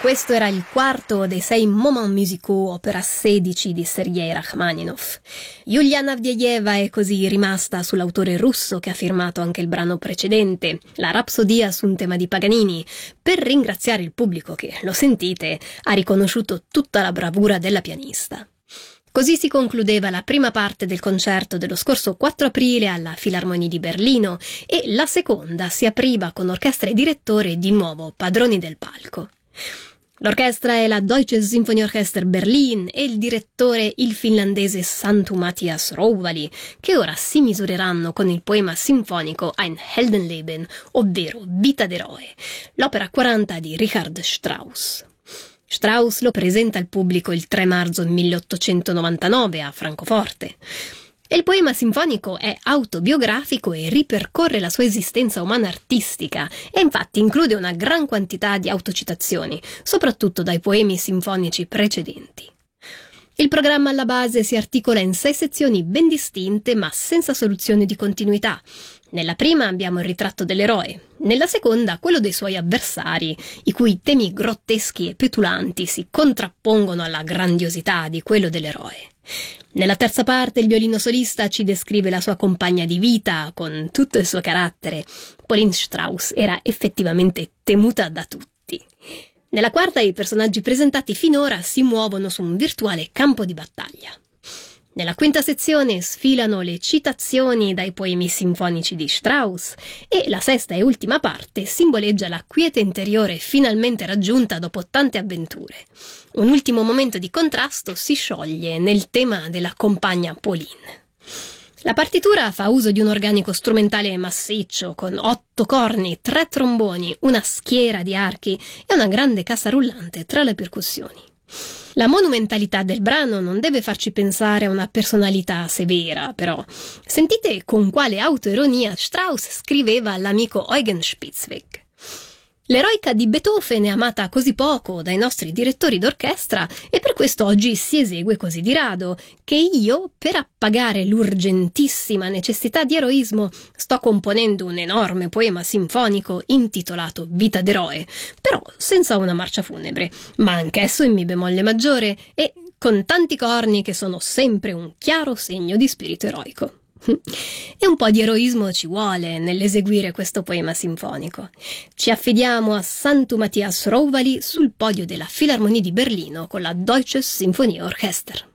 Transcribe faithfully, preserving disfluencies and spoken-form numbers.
Questo era il quarto dei sei Moments musicaux, opera sedici di Sergei Rachmaninov. Yuliana Avdiejeva è così rimasta sull'autore russo che ha firmato anche il brano precedente, la Rapsodia su un tema di Paganini, per ringraziare il pubblico che, lo sentite, ha riconosciuto tutta la bravura della pianista. Così si concludeva la prima parte del concerto dello scorso quattro aprile alla Filarmonia di Berlino e la seconda si apriva con orchestra e direttore di nuovo padroni del palco. L'orchestra è la Deutsches Sinfonieorchester Berlin e il direttore il finlandese Santtu Matias Rouvali, che ora si misureranno con il poema sinfonico Ein Heldenleben, ovvero Vita d'eroe, l'opera quaranta di Richard Strauss. Strauss lo presenta al pubblico il tre marzo milleottocentonovantanove a Francoforte. E il poema sinfonico è autobiografico e ripercorre la sua esistenza umana artistica e infatti include una gran quantità di autocitazioni, soprattutto dai poemi sinfonici precedenti. Il programma alla base si articola in sei sezioni ben distinte ma senza soluzione di continuità. Nella prima abbiamo il ritratto dell'eroe, nella seconda quello dei suoi avversari, i cui temi grotteschi e petulanti si contrappongono alla grandiosità di quello dell'eroe. Nella terza parte il violino solista ci descrive la sua compagna di vita con tutto il suo carattere. Pauline Strauss era effettivamente temuta da tutti. Nella quarta i personaggi presentati finora si muovono su un virtuale campo di battaglia. Nella quinta sezione sfilano le citazioni dai poemi sinfonici di Strauss e la sesta e ultima parte simboleggia la quiete interiore finalmente raggiunta dopo tante avventure. Un ultimo momento di contrasto si scioglie nel tema della compagna Pauline. La partitura fa uso di un organico strumentale massiccio con otto corni, tre tromboni, una schiera di archi e una grande cassa rullante tra le percussioni. La monumentalità del brano non deve farci pensare a una personalità severa, però. Sentite con quale autoironia Strauss scriveva all'amico Eugen Spitzweg. L'eroica di Beethoven è amata così poco dai nostri direttori d'orchestra e per questo oggi si esegue così di rado, che io, per appagare l'urgentissima necessità di eroismo, sto componendo un enorme poema sinfonico intitolato Vita d'eroe, però senza una marcia funebre, ma anch'esso in mi bemolle maggiore e con tanti corni che sono sempre un chiaro segno di spirito eroico. E un po' di eroismo ci vuole nell'eseguire questo poema sinfonico. Ci affidiamo a Santtu Matias Rouvali sul podio della Filarmonia di Berlino con la Deutsches Sinfonieorchester.